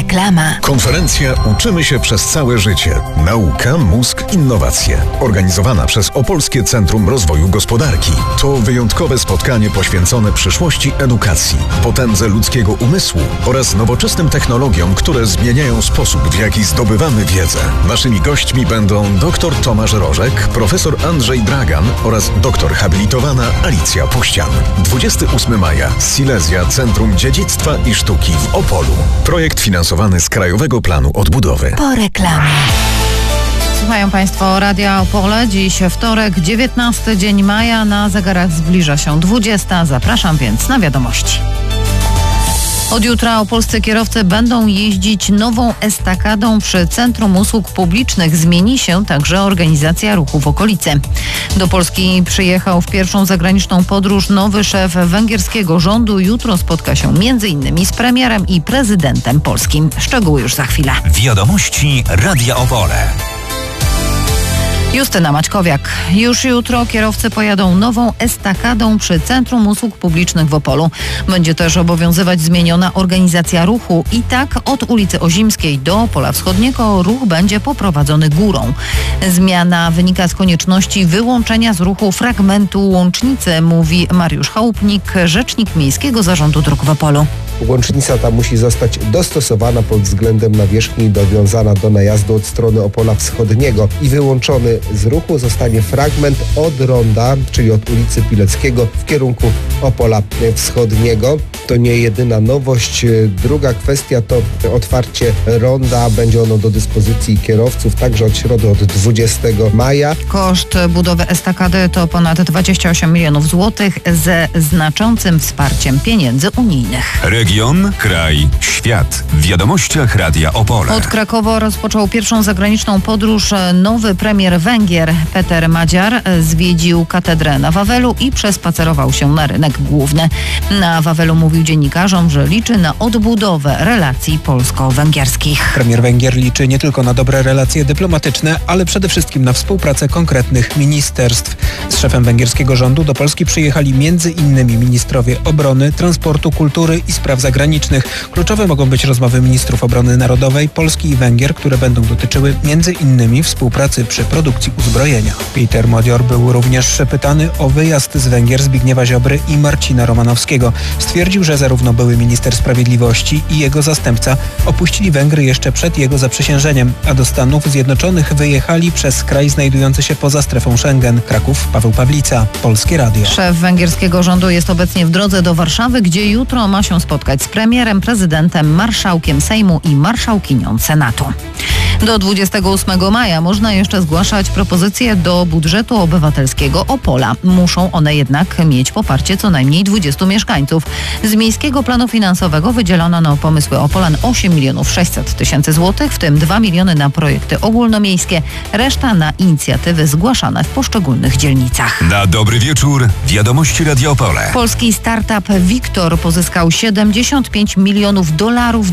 Reklama. Konferencja Uczymy się przez całe życie. Nauka, mózg, innowacje. Organizowana przez Opolskie Centrum Rozwoju Gospodarki. To wyjątkowe spotkanie poświęcone przyszłości edukacji, potędze ludzkiego umysłu oraz nowoczesnym technologiom, które zmieniają sposób, w jaki zdobywamy wiedzę. Naszymi gośćmi będą dr Tomasz Rożek, profesor Andrzej Dragan oraz doktor habilitowana Alicja Puścian. 28 maja. Silesia Centrum Dziedzictwa i Sztuki w Opolu. Projekt finansowany z Krajowego Planu Odbudowy. Po reklamie. Słuchają Państwo Radia Opole. Dziś wtorek, 19 dzień maja. Na zegarach zbliża się 20. Zapraszam więc na wiadomości. Od jutra opolscy kierowcy będą jeździć nową estakadą przy Centrum Usług Publicznych. Zmieni się także organizacja ruchu w okolicy. Do Polski przyjechał w pierwszą zagraniczną podróż nowy szef węgierskiego rządu. Jutro spotka się m.in. z premierem i prezydentem polskim. Szczegóły już za chwilę. Wiadomości Radia Opole. Justyna Maćkowiak. Już jutro kierowcy pojadą nową estakadą przy Centrum Usług Publicznych w Opolu. Będzie też obowiązywać zmieniona organizacja ruchu i tak od ulicy Ozimskiej do Opola Wschodniego ruch będzie poprowadzony górą. Zmiana wynika z konieczności wyłączenia z ruchu fragmentu łącznicy, mówi Mariusz Chałupnik, rzecznik Miejskiego Zarządu Dróg w Opolu. Łącznica ta musi zostać dostosowana pod względem nawierzchni i dowiązana do najazdu od strony Opola Wschodniego i wyłączony z ruchu zostanie fragment od ronda, czyli od ulicy Pileckiego w kierunku Opola Wschodniego. To nie jedyna nowość. Druga kwestia to otwarcie ronda. Będzie ono do dyspozycji kierowców także od środy, od 20 maja. Koszt budowy estakady to ponad 28 milionów złotych ze znaczącym wsparciem pieniędzy unijnych. Region, kraj, świat. W wiadomościach Radia Opole. Od Krakowa rozpoczął pierwszą zagraniczną podróż nowy premier Węgier. Peter Madziar zwiedził katedrę na Wawelu i przespacerował się na rynek główny. Na Wawelu mówił dziennikarzom, że liczy na odbudowę relacji polsko-węgierskich. Premier Węgier liczy nie tylko na dobre relacje dyplomatyczne, ale przede wszystkim na współpracę konkretnych ministerstw. Z szefem węgierskiego rządu do Polski przyjechali m.in. ministrowie obrony, transportu, kultury i spraw zagranicznych. Kluczowe mogą być rozmowy ministrów obrony narodowej Polski i Węgier, które będą dotyczyły m.in. współpracy przy produkcji uzbrojenia. Peter Madziar był również pytany o wyjazd z Węgier Zbigniewa Ziobry i Marcina Romanowskiego. Stwierdził, że zarówno były minister sprawiedliwości i jego zastępca opuścili Węgry jeszcze przed jego zaprzysiężeniem, a do Stanów Zjednoczonych wyjechali przez kraj znajdujący się poza strefą Schengen. Kraków, Paweł Pawlica, Polskie Radio. Szef węgierskiego rządu jest obecnie w drodze do Warszawy, gdzie jutro ma się spotkać z premierem, prezydentem, marszałkiem Sejmu i marszałkinią Senatu. Do 28 maja można jeszcze zgłaszać propozycje do budżetu obywatelskiego Opola. Muszą one jednak mieć poparcie co najmniej 20 mieszkańców. Z Miejskiego Planu Finansowego wydzielono na pomysły Opolan 8 600 000 złotych, w tym 2 miliony na projekty ogólnomiejskie, reszta na inicjatywy zgłaszane w poszczególnych dzielnicach. Na dobry wieczór. Wiadomości Radia Opole. Polski startup Wiktor pozyskał $75 milionów